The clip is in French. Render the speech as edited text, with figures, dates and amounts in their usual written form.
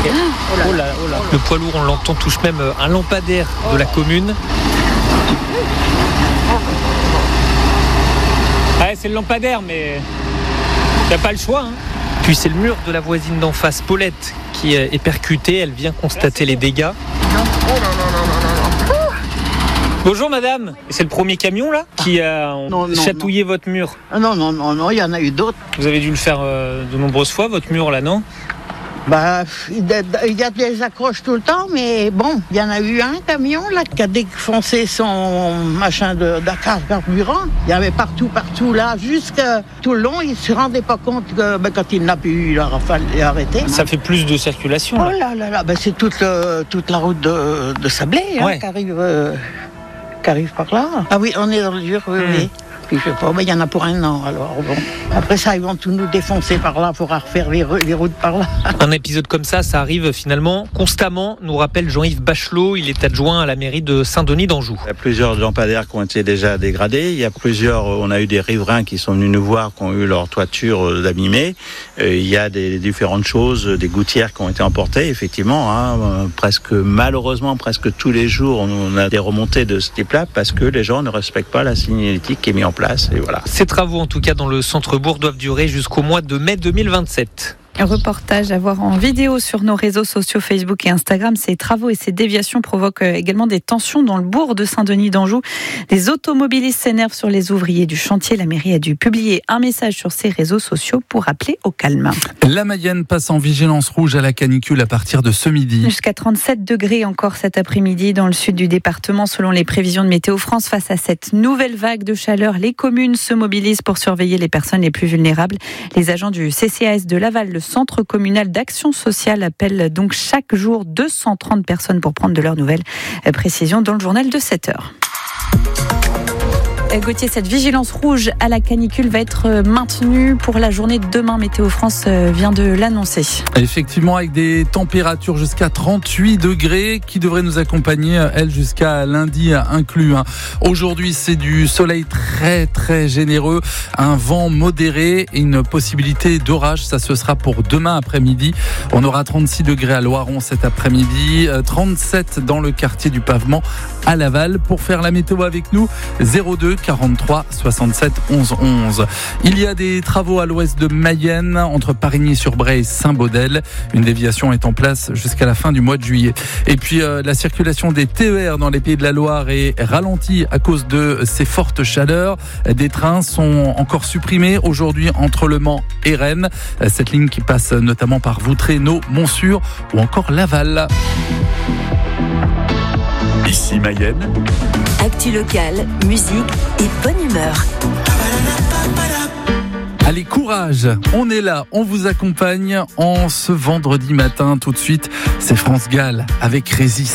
Oh là. Le poids lourd, on l'entend, touche même un lampadaire de la commune. Ouais, c'est le lampadaire, mais il n'y a pas le choix. Puis c'est le mur de la voisine d'en face, Paulette, qui est percuté. Elle vient constater les dégâts. Bonjour madame, c'est le premier camion là qui a chatouillé votre mur? Non, il y en a eu d'autres. Vous avez dû le faire de nombreuses fois, votre mur là, non? Il y a des accroches tout le temps, mais bon, il y en a eu un camion là qui a défoncé son machin de carburant. Il y avait partout là, jusqu'à tout le long, il se rendait pas compte que quand il n'a pu, il a fallu arrêter. Ça fait plus de circulation là. Oh là, c'est toute la route de Sablé qui arrive par là. Ah oui, on est dans le dur, oui. Puis je sais pas, il y en a pour un an, alors bon. Après ça, ils vont tout nous défoncer par là, il faudra refaire les routes par là. Un épisode comme ça arrive finalement constamment, nous rappelle Jean-Yves Bachelot, il est adjoint à la mairie de Saint-Denis d'Anjou. Il y a plusieurs lampadaires qui ont été déjà dégradés, on a eu des riverains qui sont venus nous voir, qui ont eu leur toiture abîmée. Il y a des différentes choses, des gouttières qui ont été emportées, effectivement, malheureusement, presque tous les jours, on a des remontées de ce type-là, parce que les gens ne respectent pas la signalétique qui est mise en place, et voilà. Ces travaux, en tout cas dans le centre-bourg, doivent durer jusqu'au mois de mai 2027. Un reportage à voir en vidéo sur nos réseaux sociaux Facebook et Instagram. Ces travaux et ces déviations provoquent également des tensions dans le bourg de Saint-Denis d'Anjou. Les automobilistes s'énervent sur les ouvriers du chantier. La mairie a dû publier un message sur ses réseaux sociaux pour appeler au calme. La Mayenne passe en vigilance rouge à la canicule à partir de ce midi. Jusqu'à 37 degrés encore cet après-midi dans le sud du département selon les prévisions de Météo France. Face à cette nouvelle vague de chaleur, les communes se mobilisent pour surveiller les personnes les plus vulnérables. Les agents du CCAS de Laval, le Centre communal d'action sociale, appelle donc chaque jour 230 personnes pour prendre de leurs nouvelles. Précision dans le journal de 7h. Gauthier, cette vigilance rouge à la canicule va être maintenue pour la journée de demain. Météo France vient de l'annoncer. Effectivement, avec des températures jusqu'à 38 degrés qui devraient nous accompagner, elles, jusqu'à lundi inclus. Aujourd'hui, c'est du soleil très, très généreux, un vent modéré et une possibilité d'orage. Ça, ce sera pour demain après-midi. On aura 36 degrés à Loiron cet après-midi, 37 dans le quartier du Pavement à Laval. Pour faire la météo avec nous, 02 43 67 11 11. Il y a des travaux à l'ouest de Mayenne, entre Parigny-sur-Bray et Saint-Baudel. Une déviation est en place jusqu'à la fin du mois de juillet. Et puis la circulation des TER dans les Pays de la Loire est ralentie à cause de ces fortes chaleurs. Des trains sont encore supprimés aujourd'hui entre Le Mans et Rennes. Cette ligne qui passe notamment par Voutray, Naux, Montsûrs ou encore Laval. Ici Mayenne. Actu locale, musique et bonne humeur. Allez, courage, on est là, on vous accompagne en ce vendredi matin. Tout de suite, c'est France Gall avec Résiste.